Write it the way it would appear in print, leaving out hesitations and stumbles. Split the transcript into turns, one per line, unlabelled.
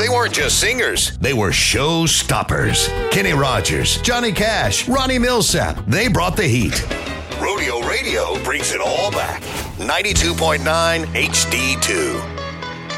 weren't just singers, they were show stoppers. Kenny Rogers, Johnny Cash, Ronnie Millsap, they brought the heat. Rodeo Radio brings it all back. 92.9 HD2.